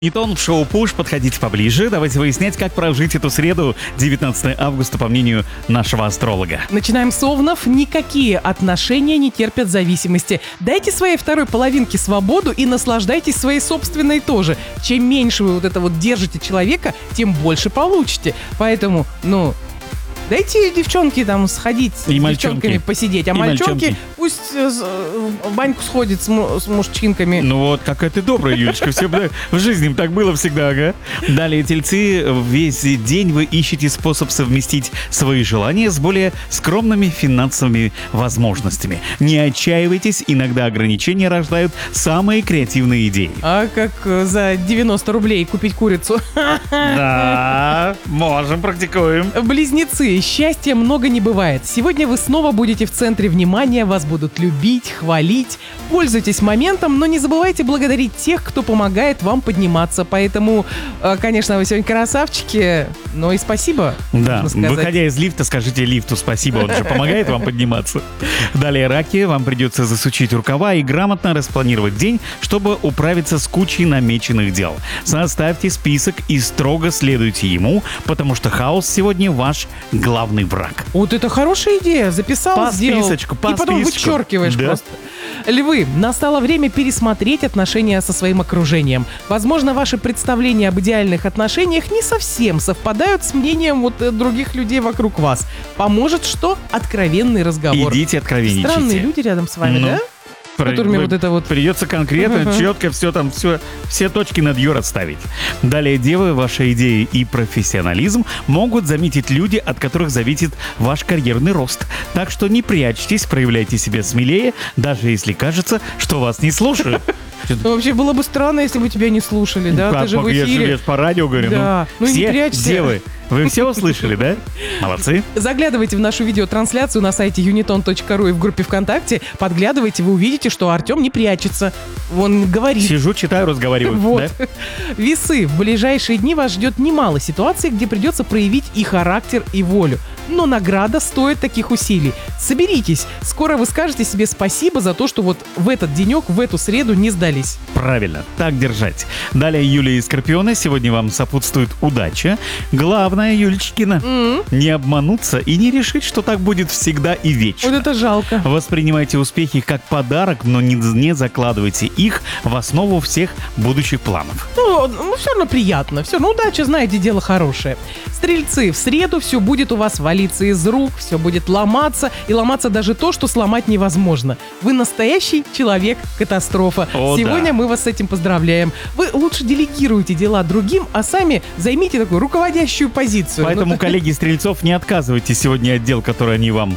Итон в шоу «Пуш». Подходите поближе. Давайте выяснять, как прожить эту среду, 19 августа, по мнению нашего астролога. Начинаем с овнов. Никакие отношения не терпят зависимости. Дайте своей второй половинке свободу и наслаждайтесь своей собственной тоже. Чем меньше вы вот это вот держите человека, тем больше получите. Поэтому, дайте девчонке там сходить с девчонками посидеть, а мальчонки пусть в баньку сходит с мужчинками. Ну вот, какая ты добрая, Юлечка. Все в жизни так было всегда, ага. Далее, тельцы, весь день вы ищете способ совместить свои желания с более скромными финансовыми возможностями. Не отчаивайтесь, иногда ограничения рождают самые креативные идеи. А как за 90 рублей купить курицу? Да, можем, практикуем. Близнецы. Счастья много не бывает. Сегодня вы снова будете в центре внимания, вас будут любить, хвалить. Пользуйтесь моментом, но не забывайте благодарить тех, кто помогает вам подниматься. Поэтому, конечно, вы сегодня красавчики, но и спасибо. Да, выходя из лифта, скажите лифту спасибо, он же помогает вам подниматься. Далее, раки, вам придется засучить рукава и грамотно распланировать день, чтобы управиться с кучей намеченных дел. Составьте список и строго следуйте ему, потому что хаос сегодня ваш главный враг. Вот это хорошая идея. Записал, сделал. Списочку, и потом вычеркиваешь просто. Львы, настало время пересмотреть отношения со своим окружением. Возможно, ваши представления об идеальных отношениях не совсем совпадают с мнением других людей вокруг вас. Поможет что? Откровенный разговор. Идите откровенничайте. Странные люди рядом с вами, да? Которыми вот это вот... Придется конкретно, четко все точки над «ё» расставить. Далее, девы, ваши идеи и профессионализм могут заметить люди, от которых зависит ваш карьерный рост. Так что не прячьтесь, проявляйте себя смелее, даже если кажется, что вас не слушают. Вообще было бы странно, если бы тебя не слушали, да? Ты же в эфире. Я же по радио говорю. Да, не прячься. Девы, вы все услышали, да? Молодцы. Заглядывайте в нашу видеотрансляцию на сайте uniton.ru и в группе ВКонтакте. Подглядывайте, вы увидите, что Артем не прячется. Он говорит. Сижу, читаю, разговариваю. Вот. Да? Весы. В ближайшие дни вас ждет немало ситуаций, где придется проявить и характер, и волю. Но награда стоит таких усилий. Соберитесь. Скоро вы скажете себе спасибо за то, что вот в этот денек, в эту среду не сдались. Правильно, так держать. Далее, Юлия и Скорпионы, сегодня вам сопутствует удача. Главное, Юлечкина, не обмануться и не решить, что так будет всегда и вечно. Вот это жалко. Воспринимайте успехи как подарок, но не закладывайте их в основу всех будущих планов. Все равно приятно. Все равно удача, знаете, дело хорошее. Стрельцы, в среду все будет у вас валиться из рук, все будет ломаться, и ломаться даже то, что сломать невозможно. Вы настоящий человек-катастрофа. Сегодня мы вас с этим поздравляем. Вы лучше делегируйте дела другим, а сами займите такую руководящую позицию. Поэтому, коллеги стрельцов, не отказывайте сегодня от дел, которые они вам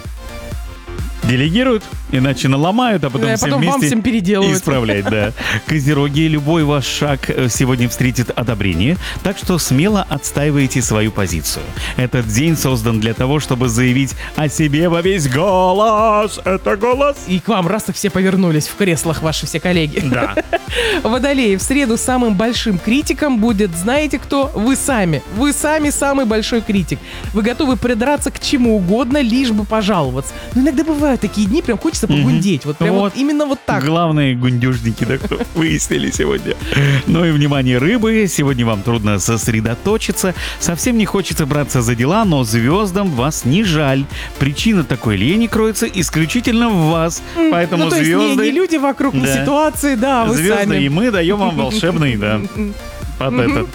делегируют, иначе наломают, а потом все вместе исправлять. Да. Козероги, любой ваш шаг сегодня встретит одобрение, так что смело отстаивайте свою позицию. Этот день создан для того, чтобы заявить о себе во весь голос. Это голос. И к вам раз так все повернулись в креслах, ваши все коллеги. Да. Водолеи, в среду самым большим критиком будет, знаете кто? Вы сами. Вы сами самый большой критик. Вы готовы придраться к чему угодно, лишь бы пожаловаться. Но иногда бывают такие дни, прям хочется погундеть. Вот прям вот именно вот так. Главные гундюжники, да, выяснили сегодня. Ну и, внимание, рыбы. Сегодня вам трудно сосредоточиться. Совсем не хочется браться за дела, но звездам вас не жаль. Причина такой лени кроется исключительно в вас. Поэтому то есть звезды... не люди вокруг, не ситуации, да, вы звезды, сами. И мы даем вам волшебный, да, под этот...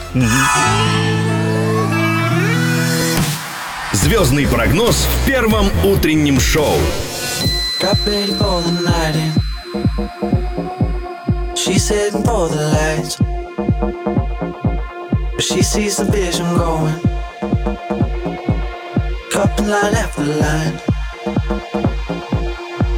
Звездный прогноз в первом утреннем шоу. Got ready for the night in. She's heading for the lights, but she sees the vision going. Cupping line after line.